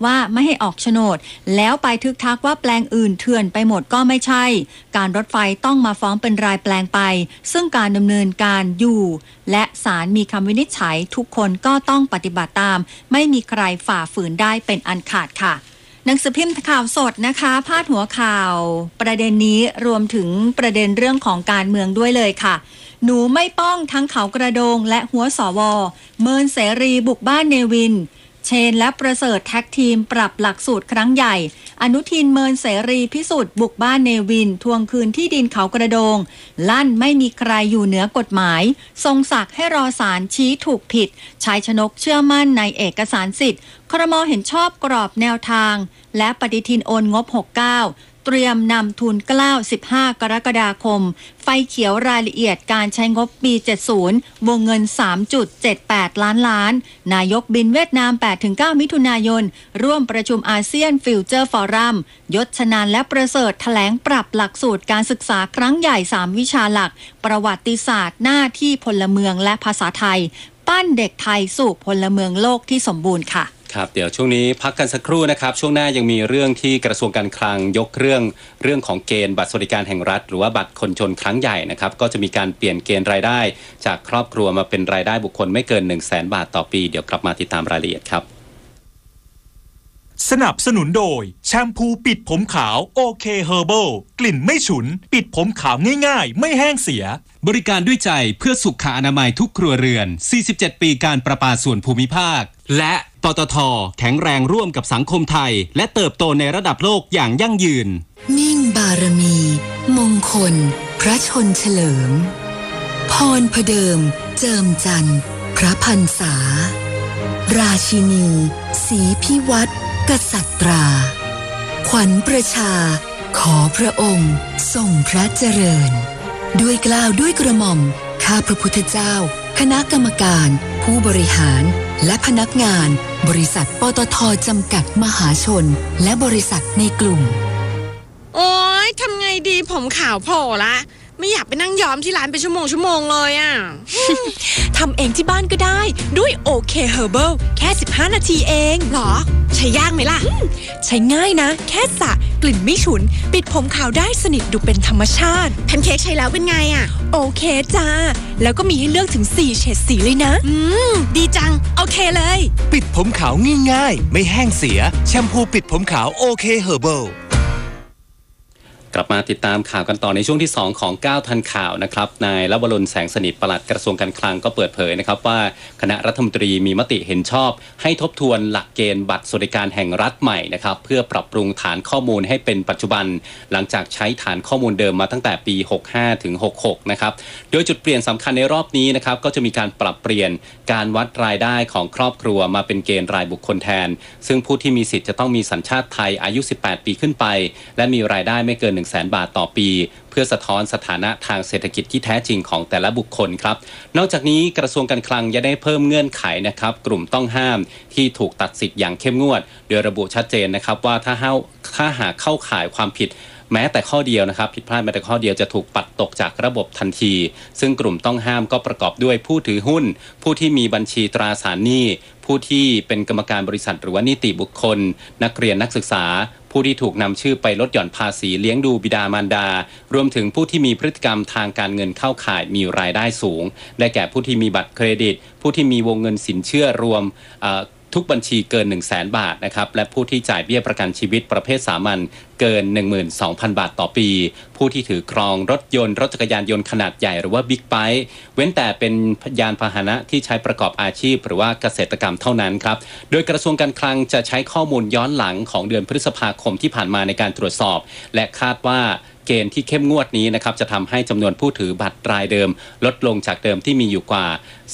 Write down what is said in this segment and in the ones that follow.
ว่าไม่ให้ออกโฉนดแล้วไปทึกทักว่าแปลงอื่นเถื่อนไปหมดก็ไม่ใช่การรถไฟต้องมาฟ้องเป็นรายแปลงไปซึ่งการดำเนินการอยู่และศาลมีคำวินิจฉัยทุกคนก็ต้องปฏิบัติตามไม่มีใครฝ่าฝืนได้เป็นอันขาดค่ะหนังสือพิมพ์ข่าวสดนะคะพาดหัวข่าวประเด็นนี้รวมถึงประเด็นเรื่องของการเมืองด้วยเลยค่ะหนูไม่ป้องทั้งเขากระโดงและหัวสวเมินเสรีบุกบ้านเนวินเชนและประเสริฐแท็กทีมปรับหลักสูตรครั้งใหญ่อนุทินเมินเสรีพิสุทธิ์บุกบ้านเนวินทวงคืนที่ดินเขากระโดงลั่นไม่มีใครอยู่เหนือกฎหมายทรงศักดิ์ให้รอศาลชี้ถูกผิดชายชนกเชื่อมั่นในเอกสารสิทธิ์ครม.เห็นชอบกรอบแนวทางและปฏิทินโอนงบ69เตรียมนำทุน9 15กรกฎาคมไฟเขียวรายละเอียดการใช้งบปี70วงเงิน 3.78 ล้านนายกบินเวียดนาม 8-9 มิถุนายนร่วมประชุมอาเซียนฟิวเจอร์ฟอรัมยศชนานและประเสริฐแถลงปรับหลักสูตรการศึกษาครั้งใหญ่3วิชาหลักประวัติศาสตร์หน้าที่พลเมืองและภาษาไทยปั้นเด็กไทยสู่พลเมืองโลกที่สมบูรณ์ค่ะครับเดี๋ยวช่วงนี้พักกันสักครู่นะครับช่วงหน้ายังมีเรื่องที่กระทรวงการคลังยกเรื่องของเกณฑ์บัตรสวัสดิการแห่งรัฐหรือว่าบัตรคนจนครั้งใหญ่นะครับก็จะมีการเปลี่ยนเกณฑ์รายได้จากครอบครัวมาเป็นรายได้บุคคลไม่เกิน 100,000 บาทต่อปีเดี๋ยวกลับมาติดตามรายละเอียดครับสนับสนุนโดยแชมพูปิดผมขาวโอเคเฮอร์เบิลกลิ่นไม่ฉุนปิดผมขาวง่ายๆไม่แห้งเสียบริการด้วยใจเพื่อสุขอนามัยทุกครัวเรือน47ปีการประปาส่วนภูมิภาคและปตท.แข็งแรงร่วมกับสังคมไทยและเติบโตในระดับโลกอย่างยั่งยืนมิ่งบารมีมงคลพระชนเฉลิมพรพเดิมเจิมจันทร์พระพรรษาราชินีศรีพิวัตรกษัตราขวัญประชาขอพระองค์ทรงพระเจริญด้วยเกล้าด้วยกระหม่อมข้าพระพุทธเจ้าคณะกรรมการผู้บริหารและพนักงานบริษัทปตท.จำกัดมหาชนและบริษัทในกลุ่มโอ๊ยทำไงดีผมขาวโผล่ละไม่อยากไปนั่งย้อมที่ร้านเป็นชั่วโมงเลยอ่ะทำเองที่บ้านก็ได้ด้วยโอเคเฮอร์เบิลแค่15นาทีเองหรอใช้ยากไหมล่ะใช้ง่ายนะแค่สระกลิ่นไม่ฉุนปิดผมขาวได้สนิทดูเป็นธรรมชาติแพนเค้กใช้แล้วเป็นไงอ่ะโอเคจ้าแล้วก็มีให้เลือกถึง4เฉดสีเลยนะดีจังโอเคเลยปิดผมขาวง่ายๆไม่แห้งเสียแชมพูปิดผมขาวโอเคเฮอร์เบิลกลับมาติดตามข่าวกันต่อในช่วงที่2ของ9ทันข่าวนะครับนายลวรนแสงสนิทปลัดกระทรวงการคลังก็เปิดเผยนะครับว่าคณะรัฐมนตรีมีมติเห็นชอบให้ทบทวนหลักเกณฑ์บัตรสวัสดิการแห่งรัฐใหม่นะครับเพื่อปรับปรุงฐานข้อมูลให้เป็นปัจจุบันหลังจากใช้ฐานข้อมูลเดิมมาตั้งแต่ปี65ถึง66นะครับโดยจุดเปลี่ยนสำคัญในรอบนี้นะครับก็จะมีการปรับเปลี่ยนการวัดรายได้ของครอบครัวมาเป็นเกณฑ์รายบุคคลแทนซึ่งผู้ที่มีสิทธิ์จะต้องมีสัญชาติไทยอายุ18ปีขึ้นไปและมีรายได้ไม่เกิน100,000 บาทต่อปีเพื่อสะท้อนสถานะทางเศรษฐกิจที่แท้จริงของแต่ละบุคคลครับนอกจากนี้กระทรวงการคลังยังได้เพิ่มเงื่อนไขนะครับกลุ่มต้องห้ามที่ถูกตัดสิทธิ์อย่างเข้มงวดโดยระบุชัดเจนนะครับว่าถ้าหากเข้าข่ายความผิดแม้แต่ข้อเดียวนะครับผิดพลาดแม้แต่ข้อเดียวจะถูกปัดตกจากระบบทันทีซึ่งกลุ่มต้องห้ามก็ประกอบด้วยผู้ถือหุ้นผู้ที่มีบัญชีตราสารหนี้ผู้ที่เป็นกรรมการบริษัทหรือว่านิติบุคคลนักเรียนนักศึกษาผู้ที่ถูกนำชื่อไปลดหย่อนภาษีเลี้ยงดูบิดามารดารวมถึงผู้ที่มีพฤติกรรมทางการเงินเข้าข่ายมีรายได้สูงได้แก่ผู้ที่มีบัตรเครดิตผู้ที่มีวงเงินสินเชื่อรวมทุกบัญชีเกิน 100,000 บาทนะครับและผู้ที่จ่ายเบี้ยประกันชีวิตประเภทสามัญเกิน 12,000 บาทต่อปีผู้ที่ถือครองรถยนต์รถจักรยานยนต์ขนาดใหญ่หรือว่าบิ๊กไบค์เว้นแต่เป็นยานพาหนะที่ใช้ประกอบอาชีพหรือว่าเกษตรกรรมเท่านั้นครับโดยกระทรวงการคลังจะใช้ข้อมูลย้อนหลังของเดือนพฤษภาคมที่ผ่านมาในการตรวจสอบและคาดว่าเกณฑ์ที่เข้มงวดนี้นะครับจะทำให้จำนวนผู้ถือบัตรรายเดิมลดลงจากเดิมที่มีอยู่กว่า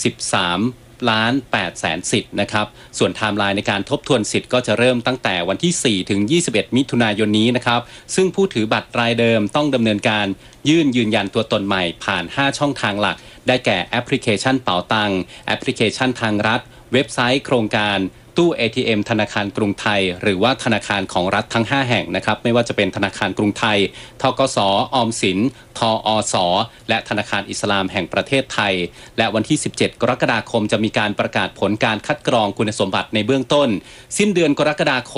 13,800,000 สิทธิ์นะครับส่วนไทม์ไลน์ในการทบทวนสิทธิ์ก็จะเริ่มตั้งแต่วันที่4ถึง21มิถุนายนนี้นะครับซึ่งผู้ถือบัตรรายเดิมต้องดำเนินการยืนยันตัวตนใหม่ผ่าน5ช่องทางหลักได้แก่แอปพลิเคชันเป๋าตังแอปพลิเคชันทางรัฐเว็บไซต์โครงการตู้ ATM ธนาคารกรุงไทยหรือว่าธนาคารของรัฐทั้ง5แห่งนะครับไม่ว่าจะเป็นธนาคารกรุงไทยธกส.ออมสินทอส.และธนาคารอิสลามแห่งประเทศไทยและวันที่17กรกฎาคมจะมีการประกาศผลการคัดกรองคุณสมบัติในเบื้องต้นสิ้นเดือนกรกฎาคม